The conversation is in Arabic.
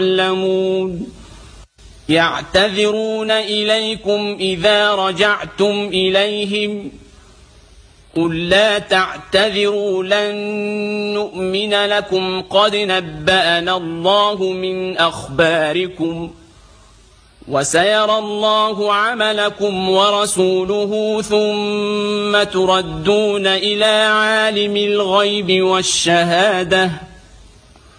تعلمون يعتذرون إليكم إذا رجعتم إليهم قل لا تعتذروا لن نؤمن لكم قد نبأنا الله من أخباركم وسيرى الله عملكم ورسوله ثم تردون إلى عالم الغيب والشهادة